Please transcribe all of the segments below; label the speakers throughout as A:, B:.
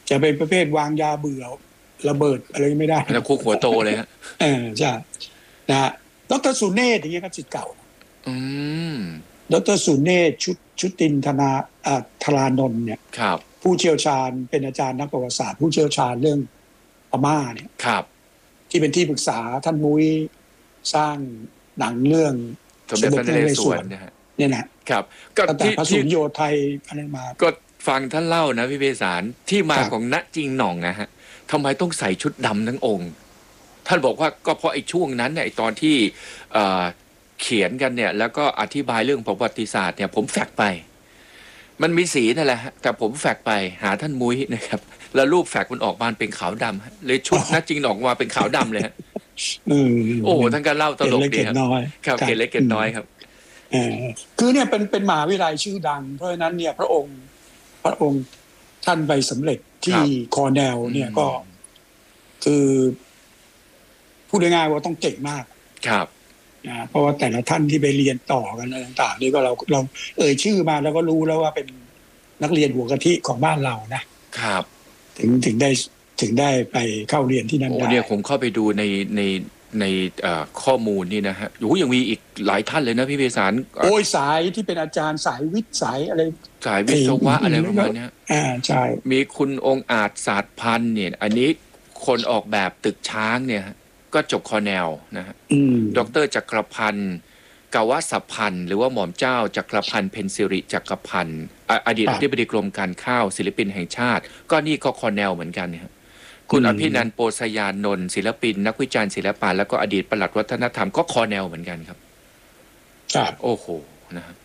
A: จะเป็นประเภทวางยาเบื่อระเบิดอะไรไม่ได้
B: แล้วคุกหัวโตเลยฮะ
A: ใช่นะฮะดร.สุเนศอย่างเงี้ยครับศิษย์เก่าดร.สุเนศชุตินธารานนท์เนี่ยผู้เชี่ยวชาญเป็นอาจารย์นักประวัติศาสตร์ผู้เชี่ยวชาญเรื่องพม่าเนี่ยที่เป็นที่ปรึกษาท่านมุ้ยสร้างหนังเรื่อง
B: สมเด็จพระนเรศวร
A: เนี่ยนะครับตั้งแต่พระสุริโยไทยอะไรมา
B: ก็ฟังท่านเล่านะพี่เภสารที่มาของณจริงหน่องนะฮะทำไมต้องใส่ชุดดำทั้งองค์ท่านบอกว่าก็เพราะไอ้ช่วงนั้นเนี่ยตอนที่เขียนกันเนี่ยแล้วก็อธิบายเรื่องประวัติศาสตร์เนี่ยผมแฟกไปมันมีสีนั่นแหละแต่ผมแฟกไปหาท่านมุ้ยนะครับแล้วรูปแฟกมันออกมาเป็นขาวดำเลยชุดณจริงออกมาเป็นขาวดำเลยฮะโอ้ท่านก็เล่าตลกดีครับเกล็ดเล็กเกล็ดน้อยครับ
A: คือเนี่ยเป็นมหาวิทยาลัยชื่อดังเพราะฉะนั้นเนี่ยพระองค์ท่านไปสำเร็จที่คอร์เนลเนี่ยก็คือพูดง่ายๆว่าต้องเก่งมาก
B: ครับ
A: เพราะว่าแต่ละท่านที่ไปเรียนต่อกันอะไรต่างๆนี่ก็เราชื่อมาแล้วก็รู้แล้วว่าเป็นนักเรียนหัวกะทิของบ้านเรานะครับถึงได้ไปเข้าเรียนที่นั่นได้
B: โอ้เนี่ยผมเข้าไปดูในข้อมูลนี่นะฮะยังมีอีกหลายท่านเลยนะพี่เภสาร
A: โอ้ยสายที่เป็นอาจารย์สายวิทย์สายอะไร
B: สายวิศวะอะไรประมาณนี้
A: ใช่
B: มีคุณองค์อาจศาสตร์พันธ์เนี่ยอันนี้คนออกแบบตึกช้างเนี่ยก็จบคอร์เนลนะฮะดร.จักรพันธ์กวสพันธ์หรือว่าหม่อมเจ้าจักรพันธ์เพ็ญสิริจักรพันธ์อดีตอธิบดีกรมการข้าวศิลปินแห่งชาติก็นี่ก็คอร์เนลเหมือนกันเนี่ยคุณอภินันท์โปสยานนท์ศิลปินนักวิจารณ์ศิลปะแล้วก็อดีตปลัดวัฒนธรรมก็คอร์เนลเหมือนกันครับโอ้โหนะครับ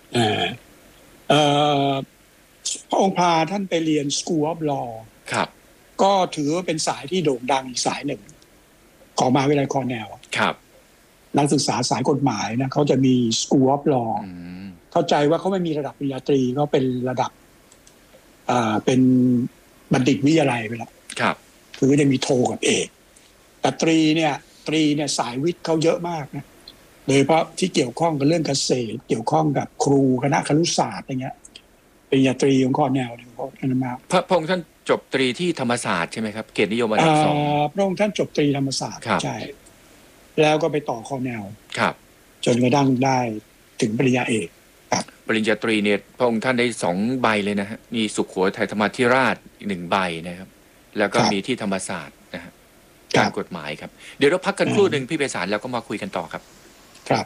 A: พระองค์พาท่านไปเรียน School of Law
B: ครับ
A: ก็ถือว่าเป็นสายที่โด่งดังอีกสายหนึ่งของมหาวิทยาลัยคอร์เนล
B: ครับ
A: นักศึกษาสายกฎหมายนะเขาจะมี School of Law เข้าใจว่าเขาไม่มีระดับปริญญาตรีเขาเป็นระดับเป็นบัณฑิตวิทยาลัยไปแล้ว
B: ครับ
A: คือจะมีโทกับเอกแต่ตรีเนี่ยสายวิทย์เขาเยอะมากนะโดยเฉพาะที่เกี่ยวข้องกับเรื่องเกษตรเกี่ยวข้องกับครูคณะครุศาสตร์อะไรเงี้ยปริญญาตรีของคอร์เนลเนี่ยเขาท่านมา
B: พระองค์ท่านจบตรีที่ธรรมศาสตร์ใช่ไหมครับเกียรตินิยมอันดับ2
A: พระองค์ท่านจบตรีธรรมศาสตร์ใช่แล้วก็ไปต่อคอร์เนล
B: ครับ
A: จนกระทั่งได้ถึงปริญญาเอก
B: ปริญญาตรีเนี่ยพระองค์ท่านได้2 ใบเลยนะฮะมีสุโขทัยธรรมาธิราช1 ใบนะครับแล้วก็มีที่ธรรมศาสตร์นะฮะการกฎหมายครับเดี๋ยวเราพักกันครู่หนึ่งพี่เภสารแล้วก็มาคุยกันต่อครับ
A: ครับ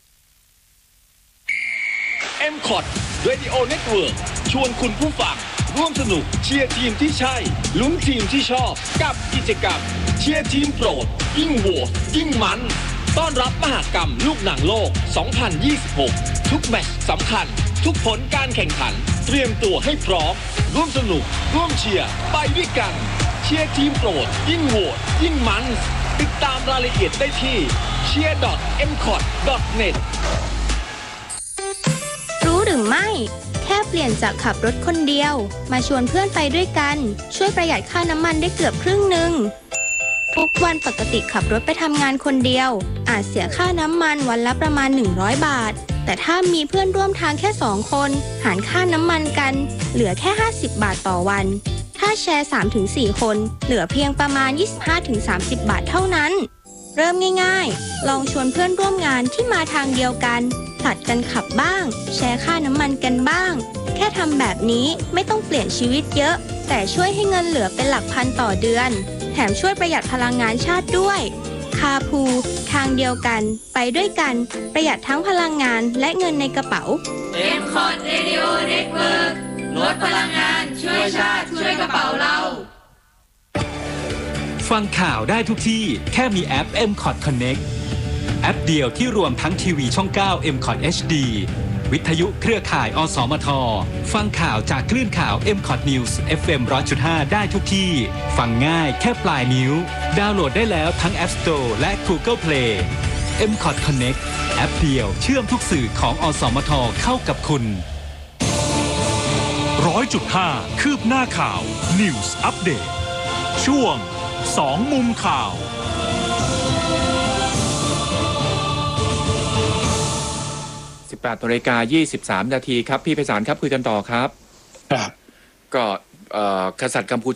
C: MCOT Radio Network ชวนคุณผู้ฟังร่วมสนุกเชียร์ทีมที่ใช่ลุ้นทีมที่ชอบกับกิจกรรมเชียร์ทีมโปรดยิ่งโหวตยิ่งมันต้อนรับมหกรรมลูกหนังโลก 2026 ทุกแมตช์สำคัญทุกผลการแข่งขันเตรียมตัวให้พร้อมร่วมสนุกร่วมเชียร์ไปด้วยกันเชียร์ทีมโปรดยิ่งโหวตยิ่งมันติดตามรายละเอียดได้ที่ cheer.mcot.net
D: รู้หรือไม่แค่เปลี่ยนจากขับรถคนเดียวมาชวนเพื่อนไปด้วยกันช่วยประหยัดค่าน้ำมันได้เกือบครึ่งหนึ่งทุกวันปกติขับรถไปทำงานคนเดียวอาจเสียค่าน้ำมันวันละประมาณ100 บาทแต่ถ้ามีเพื่อนร่วมทางแค่2 คนหารค่าน้ำมันกันเหลือแค่50 บาทต่อวันถ้าแชร์ 3-4 คนเหลือเพียงประมาณ 25-30 บาทเท่านั้นเริ่มง่ายๆลองชวนเพื่อนร่วมงานที่มาทางเดียวกันผลัดกันขับบ้างแชร์ค่าน้ำมันกันบ้างแค่ทำแบบนี้ไม่ต้องเปลี่ยนชีวิตเยอะแต่ช่วยให้เงินเหลือเป็นหลักพันต่อเดือนแถมช่วยประหยัดพลังงานชาติด้วยคาพูทางเดียวกันไปด้วยกันประหยัดทั้งพลังงานและเงินในกระเป๋า
E: MCOT Radio Network ลดพลังงานช่วยชาติช่วยกระเป๋าเรา
F: ฟังข่าวได้ทุกที่แค่มีแอป MCOT Connect แอปเดียวที่รวมทั้งทีวีช่อง 9 MCOT HD วิทยุเครือข่ายอสมทฟังข่าวจากคลื่นข่าว MCOT News FM 100.5 ได้ทุกที่ฟังง่ายแค่ปลายนิ้วดาวน์โหลดได้แล้วทั้ง App Store และ Google Play MCOT Connect แอปเดียวเชื่อมทุกสื่อของอสมทเข้ากับคุณ
G: 100.5 คืบหน้าข่าว News Update ช่วง2 มุมข่าว
B: 18:23 นาทีครับพี่ไพศาลครับคุยกันต่อครับ
A: ครับ
B: ก็กษัตริย์กัมพู